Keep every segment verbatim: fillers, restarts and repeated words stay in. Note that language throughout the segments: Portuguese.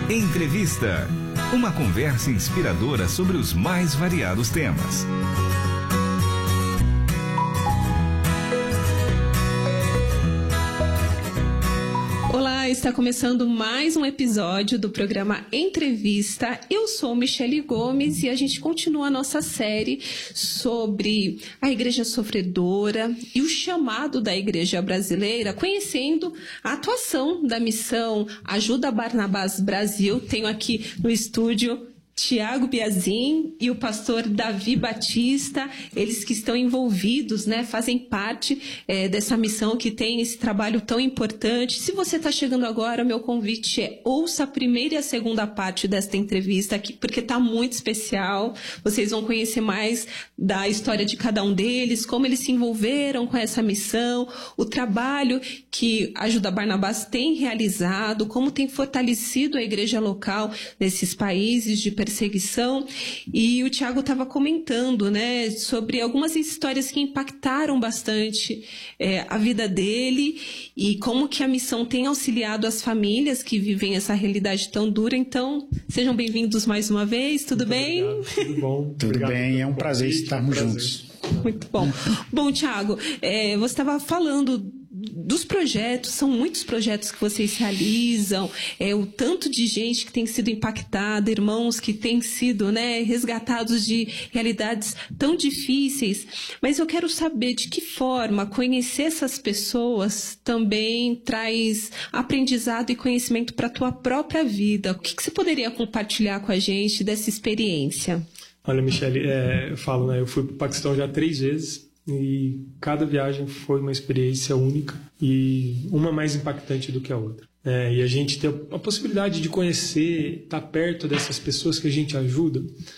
Entrevista. Uma conversa inspiradora sobre os mais variados temas. Olá, está começando mais um episódio do programa Entrevista. Eu sou Michele Gomes e a gente continua a nossa série sobre a Igreja Sofredora e o chamado da Igreja Brasileira, conhecendo a atuação da missão Ajuda Barnabás Brasil. Tenho aqui no estúdio Tiago Biazin e o pastor Davi Batista, eles que estão envolvidos, né, fazem parte é, dessa missão que tem esse trabalho tão importante. Se você está chegando agora, meu convite é ouça a primeira e a segunda parte desta entrevista aqui, porque está muito especial. Vocês vão conhecer mais da história de cada um deles, como eles se envolveram com essa missão, o trabalho que a Ajuda Barnabás tem realizado, como tem fortalecido a igreja local nesses países de perseguição. E o Tiago estava comentando, né, sobre algumas histórias que impactaram bastante é, a vida dele e como que a missão tem auxiliado as famílias que vivem essa realidade tão dura. Então, sejam bem-vindos mais uma vez, tudo Muito bem? Obrigado. Tudo bom? Tudo Obrigado bem, é um prazer convite, estarmos prazer. juntos. Muito bom. Bom, Tiago, é, você estava falando dos projetos, são muitos projetos que vocês realizam, é, o tanto de gente que tem sido impactada, irmãos que têm sido, né, resgatados de realidades tão difíceis, mas eu quero saber de que forma conhecer essas pessoas também traz aprendizado e conhecimento para a tua própria vida. O que, que você poderia compartilhar com a gente dessa experiência? Olha, Michele, é, eu falo, né, eu fui para o Paquistão já três vezes, e cada viagem foi uma experiência única e uma mais impactante do que a outra. É, e a gente ter a possibilidade de conhecer, estar perto dessas pessoas que a gente ajuda,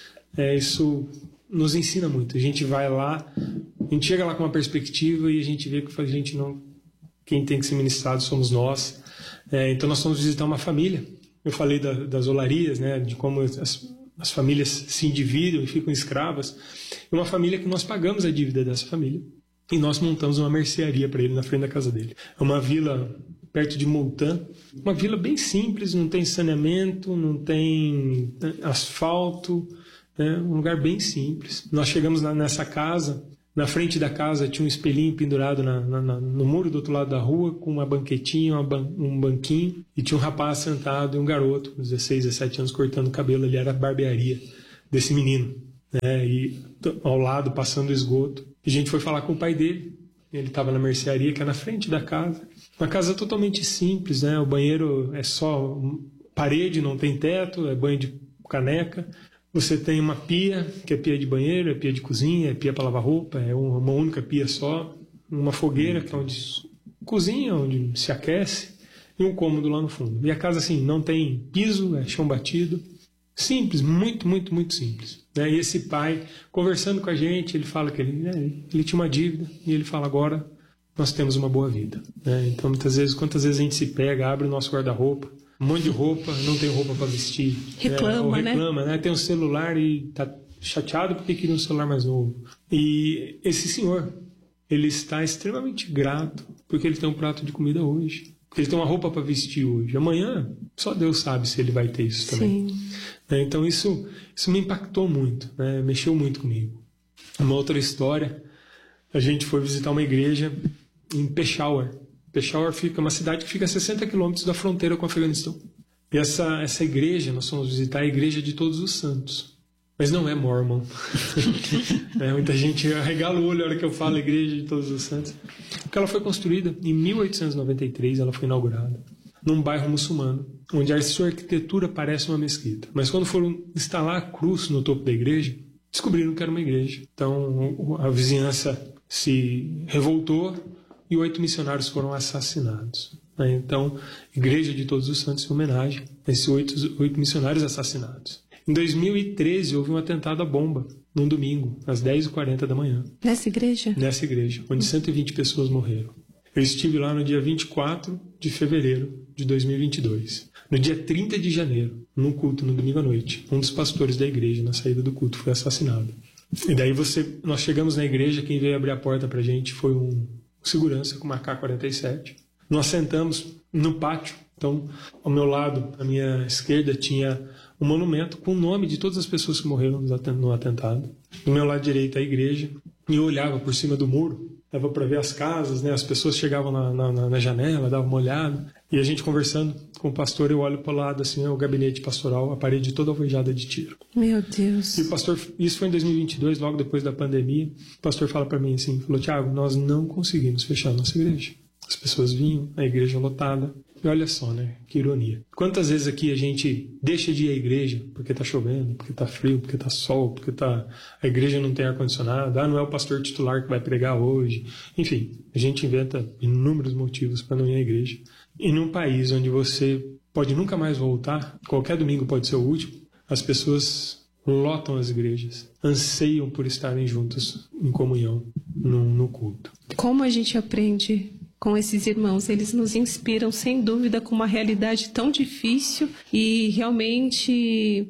é, isso nos ensina muito. A gente vai lá, a gente chega lá com uma perspectiva e a gente vê que a gente não, quem tem que ser ministrado somos nós. É, então nós fomos visitar uma família. Eu falei da, das olarias, né, de como as as famílias se endividam e ficam escravas. É uma família que nós pagamos a dívida dessa família e nós montamos uma mercearia para ele na frente da casa dele. É uma vila perto de Multan, uma vila bem simples, não tem saneamento, não tem asfalto, é um lugar bem simples. Nós chegamos lá nessa casa, na frente da casa tinha um espelhinho pendurado na, na, na, no muro do outro lado da rua, com uma banquetinha, uma ban- um banquinho, e tinha um rapaz sentado e um garoto, com dezesseis, dezessete anos, cortando o cabelo. Ali era a barbearia desse menino, né? E ao lado, passando o esgoto. E a gente foi falar com o pai dele. Ele estava na mercearia, que é na frente da casa. Uma casa totalmente simples, né? O banheiro é só parede, não tem teto, é banho de caneca. Você tem uma pia, que é pia de banheiro, é pia de cozinha, é pia para lavar roupa, é uma única pia só. Uma fogueira, que é onde cozinha, onde se aquece, e um cômodo lá no fundo. E a casa, assim, não tem piso, é chão batido. Simples, muito, muito, muito simples. Né? E esse pai, conversando com a gente, ele fala que ele, né, ele tinha uma dívida, e ele fala, agora nós temos uma boa vida. Né? Então, muitas vezes, quantas vezes a gente se pega, abre o nosso guarda-roupa, um monte de roupa, não tem roupa para vestir. Reclama, é, ou reclama, né? né? Tem um celular e tá chateado porque queria um celular mais novo. E esse senhor, ele está extremamente grato porque ele tem um prato de comida hoje. Porque ele tem uma roupa para vestir hoje. Amanhã, só Deus sabe se ele vai ter isso também. Sim. Né? Então isso, isso me impactou muito, né? Mexeu muito comigo. Uma outra história, a gente foi visitar uma igreja em Peshawar. Peshawar fica uma cidade que fica a sessenta quilômetros da fronteira com o Afeganistão. E essa, essa igreja, nós fomos visitar a igreja de Todos os Santos. Mas não é Mormon. É, muita gente arregala o olho na hora que eu falo igreja de Todos os Santos. Porque ela foi construída em mil oitocentos e noventa e três, ela foi inaugurada num bairro muçulmano, onde a sua arquitetura parece uma mesquita. Mas quando foram instalar a cruz no topo da igreja, descobriram que era uma igreja. Então a vizinhança se revoltou e oito missionários foram assassinados. Então, Igreja de Todos os Santos em homenagem a esses oito, oito missionários assassinados. Em dois mil e treze, houve um atentado à bomba, num domingo, às dez e quarenta da manhã. Nessa igreja? Nessa igreja, onde cento e vinte pessoas morreram. Eu estive lá no dia vinte e quatro de fevereiro de dois mil e vinte e dois. No dia trinta de janeiro, num culto, no domingo à noite, um dos pastores da igreja, na saída do culto, foi assassinado. E daí você, nós chegamos na igreja, quem veio abrir a porta pra gente foi um segurança com uma A K quarenta e sete. Nós sentamos no pátio Então, ao meu lado, à minha esquerda, tinha um monumento com o nome de todas as pessoas que morreram no atentado. Do meu lado direito, a igreja. E eu olhava por cima do muro, dava para ver as casas, né? As pessoas chegavam na, na, na janela, davam uma olhada. E a gente conversando com o pastor, eu olho para o lado, assim, é o gabinete pastoral, a parede toda alvejada de tiro. Meu Deus. E o pastor, isso foi em dois mil e vinte e dois, logo depois da pandemia. O pastor fala para mim assim, falou, Tiago, nós não conseguimos fechar a nossa igreja. As pessoas vinham, a igreja lotada. E olha só, né? Que ironia. Quantas vezes aqui a gente deixa de ir à igreja porque tá chovendo, porque tá frio, porque tá sol, porque tá... a igreja não tem ar-condicionado, ah, não é o pastor titular que vai pregar hoje. Enfim, a gente inventa inúmeros motivos para não ir à igreja. E num país onde você pode nunca mais voltar, qualquer domingo pode ser o último, as pessoas lotam as igrejas, anseiam por estarem juntas em comunhão no, no culto. Como a gente aprende com esses irmãos? Eles nos inspiram, sem dúvida, com uma realidade tão difícil e realmente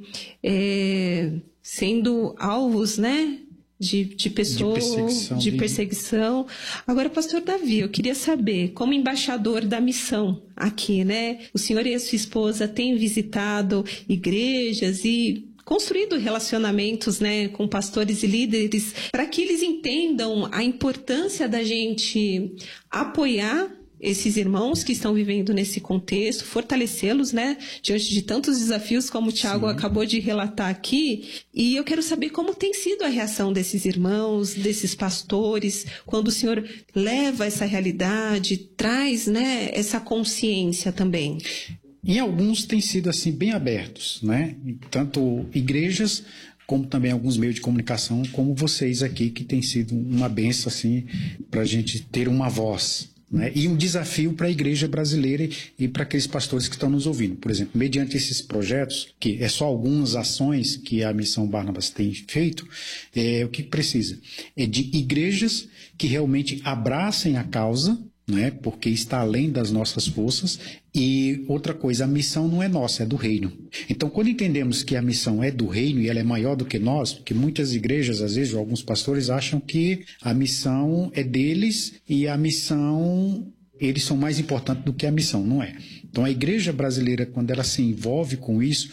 é, sendo alvos, né? De, de pessoas, de perseguição, de perseguição. Agora, pastor Davi, eu queria saber, como embaixador da missão aqui, né? O senhor e a sua esposa têm visitado igrejas e construído relacionamentos, né, com pastores e líderes para que eles entendam a importância da gente apoiar esses irmãos que estão vivendo nesse contexto, fortalecê-los, né, diante de tantos desafios como o Tiago acabou de relatar aqui. E eu quero saber como tem sido a reação desses irmãos, desses pastores, quando o senhor leva essa realidade, traz, né, essa consciência também. Em alguns têm sido assim bem abertos, né? Tanto igrejas como também alguns meios de comunicação, como vocês aqui, que tem sido uma benção assim para a gente ter uma voz, né? E um desafio para a igreja brasileira e para aqueles pastores que estão nos ouvindo. Por exemplo, mediante esses projetos, que é só algumas ações que a Missão Barnabas tem feito, é, o que precisa é de igrejas que realmente abracem a causa, né? Porque está além das nossas forças. E outra coisa, a missão não é nossa, é do reino. Então, quando entendemos que a missão é do reino e ela é maior do que nós, porque muitas igrejas, às vezes, alguns pastores acham que a missão é deles e a missão, eles são mais importantes do que a missão, não é? Então, a igreja brasileira, quando ela se envolve com isso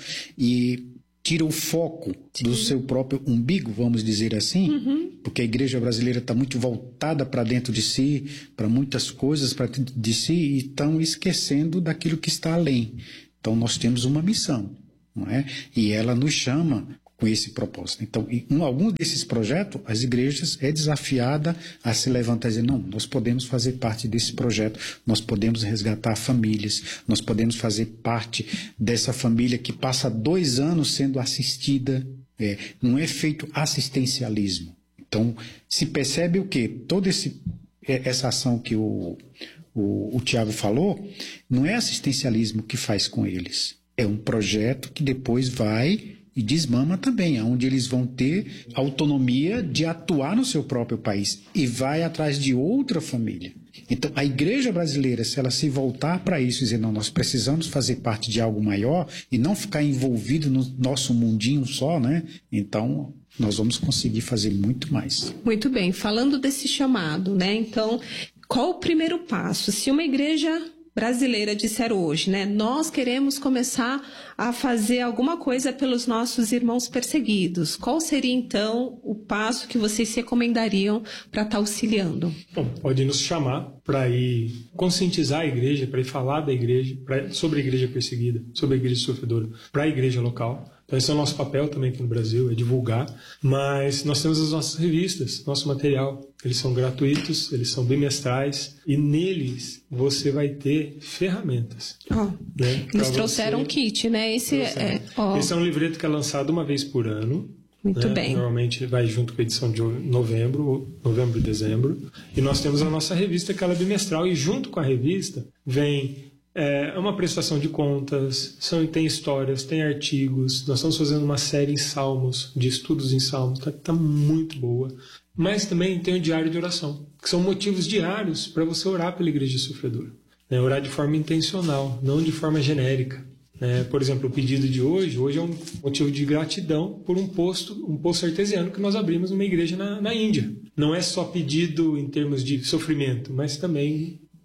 e tira o foco Sim. do seu próprio umbigo, vamos dizer assim, uhum. porque a igreja brasileira está muito voltada para dentro de si, para muitas coisas para dentro de si, e estão esquecendo daquilo que está além. Então, nós temos uma missão, não é? E ela nos chama com esse propósito. Então, em algum desses projetos, as igrejas é desafiada a se levantar e dizer, não, nós podemos fazer parte desse projeto, nós podemos resgatar famílias, nós podemos fazer parte dessa família que passa dois anos sendo assistida, é, não é feito assistencialismo. Então, se percebe o quê? Toda esse, essa ação que o, o, o Tiago falou, não é assistencialismo que faz com eles, é um projeto que depois vai e desmama também, onde eles vão ter autonomia de atuar no seu próprio país e vai atrás de outra família. Então, a igreja brasileira, se ela se voltar para isso e dizer, não, nós precisamos fazer parte de algo maior e não ficar envolvido no nosso mundinho só, né? Então, nós vamos conseguir fazer muito mais. Muito bem. Falando desse chamado, né? Então, qual o primeiro passo? Se uma igreja brasileira disser hoje, né? Nós queremos começar a fazer alguma coisa pelos nossos irmãos perseguidos. Qual seria, então, o passo que vocês recomendariam para estar auxiliando? Bom, pode nos chamar para ir conscientizar a igreja, para ir falar da igreja, pra, sobre a igreja perseguida, sobre a igreja sofredora, para a igreja local. Então, esse é o nosso papel também aqui no Brasil, é divulgar. Mas nós temos as nossas revistas, nosso material. Eles são gratuitos, eles são bimestrais. E neles você vai ter ferramentas. Oh, né, eles trouxeram um kit, né? Esse é, oh. Esse é um livreto que é lançado uma vez por ano. Muito né? bem. Normalmente vai junto com a edição de novembro, novembro e dezembro. E nós temos a nossa revista, que ela é bimestral. E junto com a revista vem... É uma prestação de contas, são, tem histórias, tem artigos. Nós estamos fazendo uma série em Salmos, de estudos em Salmos, está tá muito boa. Mas também tem o diário de oração, que são motivos diários para você orar pela igreja sofredora. Né? Orar de forma intencional, não de forma genérica. Né? Por exemplo, o pedido de hoje, hoje é um motivo de gratidão por um posto, um poço artesiano que nós abrimos numa igreja na, na Índia. Não é só pedido em termos de sofrimento, mas também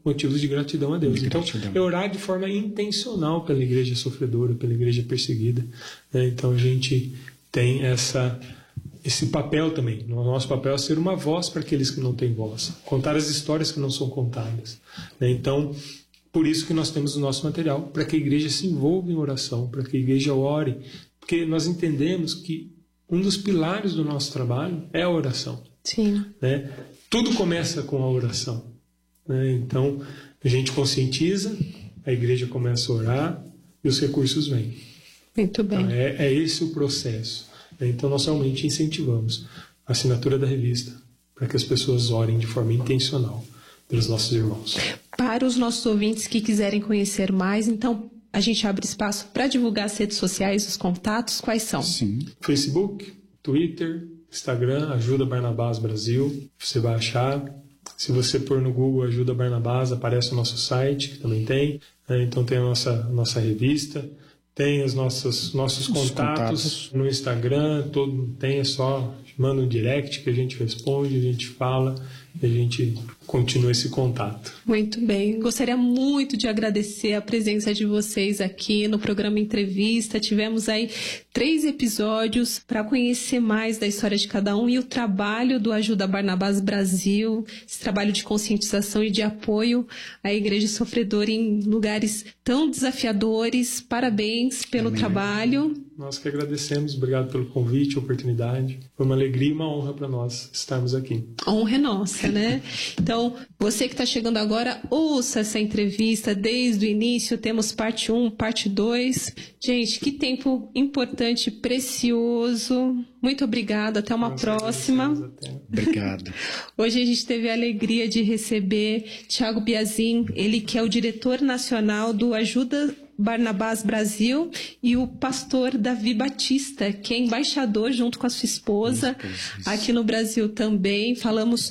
motivos de gratidão a Deus. De então, gratidão. é orar de forma intencional pela igreja sofredora, pela igreja perseguida. Né? Então, a gente tem essa, esse papel também. O nosso papel é ser uma voz para aqueles que não têm voz, contar as histórias que não são contadas. Né? Então, por isso que nós temos o nosso material, para que a igreja se envolva em oração, para que a igreja ore, porque nós entendemos que um dos pilares do nosso trabalho é a oração. Sim. Né? Tudo começa com a oração. Né? Então, a gente conscientiza, a igreja começa a orar e os recursos vêm. Muito bem. Então, é, é esse o processo. Né? Então, nós realmente incentivamos a assinatura da revista para que as pessoas orem de forma intencional pelos nossos irmãos. Para os nossos ouvintes que quiserem conhecer mais, então a gente abre espaço para divulgar as redes sociais, os contatos, quais são? Sim. Facebook, Twitter, Instagram, Ajuda Barnabás Brasil, você vai achar. Se você pôr no Google Ajuda Barnabás, aparece o nosso site, que também tem. Então tem a nossa, nossa revista, tem os nossos, nossos contatos, contatos no Instagram, todo, tem, é só manda um direct que a gente responde, a gente fala e a gente continua esse contato. Muito bem. Gostaria muito de agradecer a presença de vocês aqui no programa Entrevista. Tivemos aí três episódios para conhecer mais da história de cada um e o trabalho do Ajuda Barnabás Brasil, esse trabalho de conscientização e de apoio à igreja sofredora em lugares tão desafiadores. Parabéns pelo Amém. Trabalho. Nós que agradecemos. Obrigado pelo convite, a oportunidade. Foi uma alegria e uma honra para nós estarmos aqui. A honra é nossa, né? Então, você que está chegando agora, ouça essa entrevista desde o início. Temos parte um, parte dois. Gente, que tempo importante, precioso. Muito obrigada. Até uma Nós próxima. Até. Obrigado. Hoje a gente teve a alegria de receber Thiago Biazin, ele que é o diretor nacional do Ajuda Barnabás Brasil, e o pastor Davi Batista, que é embaixador junto com a sua esposa aqui no Brasil também. Falamos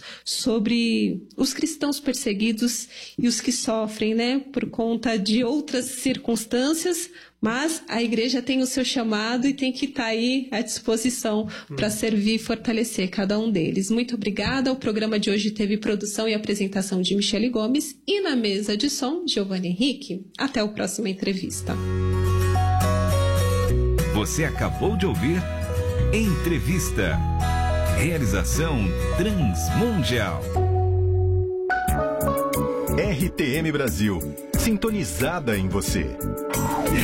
sobre os cristãos perseguidos e os que sofrem, né, por conta de outras circunstâncias, mas a igreja tem o seu chamado e tem que estar aí à disposição para servir e fortalecer cada um deles. Muito obrigada. O programa de hoje teve produção e apresentação de Michele Gomes e na mesa de som, Giovanni Henrique. Até a próxima entrevista. Você acabou de ouvir Entrevista. Realização Transmundial. R T M Brasil, sintonizada em você.